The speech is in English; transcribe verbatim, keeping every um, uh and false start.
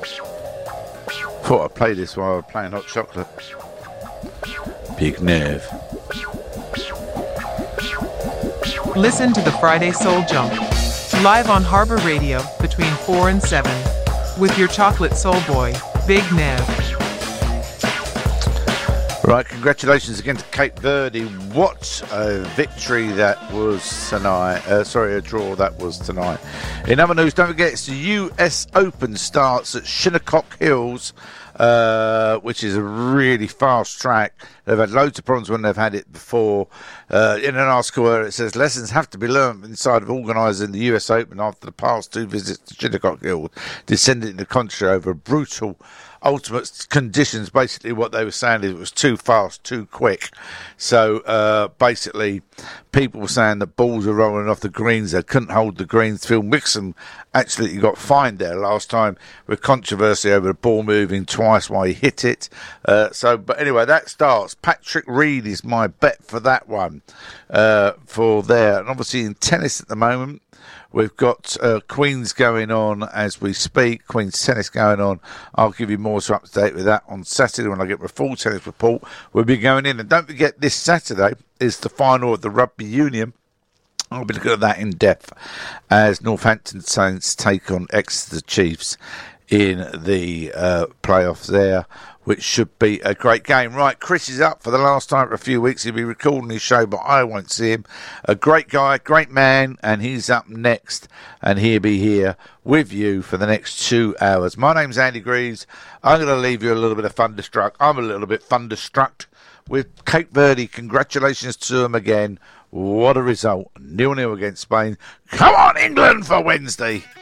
Thought I'd play this while I was playing Hot Chocolate. Big Nev. Listen to the Friday Soul Jump live on Harbour Radio between four and seven with your chocolate soul boy, Big Nev. Right, congratulations again to Cape Verde. What a victory that was tonight. Uh, sorry, a draw that was tonight. In other news, don't forget, it's the U S Open starts at Shinnecock Hills, uh, which is a really fast track. They've had loads of problems when they've had it before. Uh, in an article where it says, lessons have to be learned inside of organising the U S Open after the past two visits to Shinnecock Hills descended into controversy over brutal ultimate conditions. Basically what they were saying is it was too fast, too quick. So uh, basically people were saying that balls were rolling off the greens. They couldn't hold the greens. Phil Mixon actually got fined there last time with controversy over the ball moving twice while he hit it. Uh, so, but anyway, that starts. Patrick Reed is my bet for that one, uh, for there. And obviously in tennis at the moment, we've got uh, Queen's going on as we speak. Queen's tennis going on. I'll give you more to up to date with that on Saturday when I get my full tennis report. We'll be going in. And don't forget, this Saturday is the final of the Rugby Union. I'll be looking at that in depth as Northampton Saints take on Exeter Chiefs in the uh, playoffs there, which should be a great game. Right, Chris is up for the last time for a few weeks. He'll be recording his show, but I won't see him. A great guy, great man, and he's up next, and he'll be here with you for the next two hours. My name's Andy Greaves. I'm going to leave you a little bit of thunderstruck. I'm a little bit thunderstruck with Cape Verde. Congratulations to them again. What a result. nil nil against Spain. Come on, England, for Wednesday.